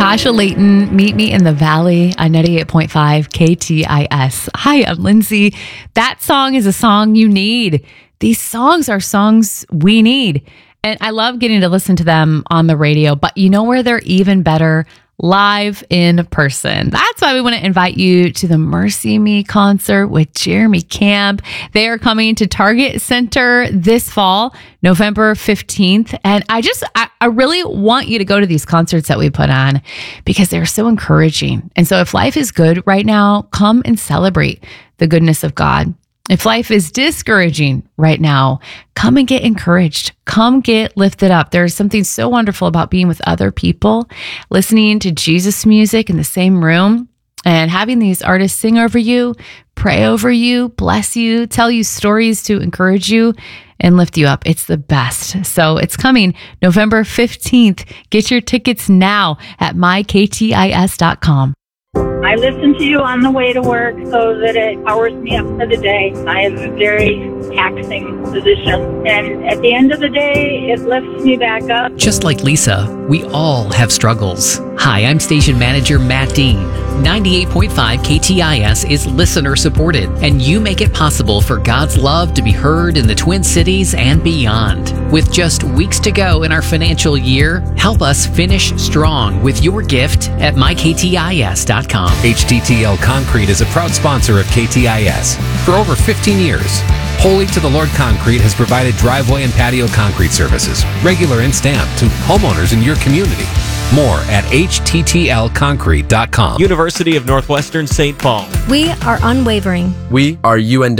Tasha Layton, Meet Me in the Valley on 98.5 KTIS. Hi, I'm Lindsay. That song is a song you need. These songs are songs we need. And I love getting to listen to them on the radio, but you know where they're even better? Live in person. That's why we want to invite you to the Mercy Me concert with Jeremy Camp. They are coming to Target Center this fall, November 15th. And I really want you to go to these concerts that we put on because they're so encouraging. And so if life is good right now, come and celebrate the goodness of God. If life is discouraging right now, come and get encouraged. Come get lifted up. There's something so wonderful about being with other people, listening to Jesus music in the same room, and having these artists sing over you, pray over you, bless you, tell you stories to encourage you and lift you up. It's the best. So it's coming November 15th. Get your tickets now at myktis.com. I listen to you on the way to work so that it powers me up for the day. I have a very taxing position, and at the end of the day, it lifts me back up. Just like Lisa, we all have struggles. Hi, I'm station manager Matt Dean. 98.5 KTIS is listener supported, and you make it possible for God's love to be heard in the Twin Cities and beyond. With just weeks to go in our financial year, help us finish strong with your gift at myktis.com. HTTL Concrete is a proud sponsor of KTIS. For over 15 years, Holy to the Lord Concrete has provided driveway and patio concrete services, regular and stamped, to homeowners in your community. More at httl-concrete.com. University of Northwestern St. Paul. We are unwavering. We are UNW.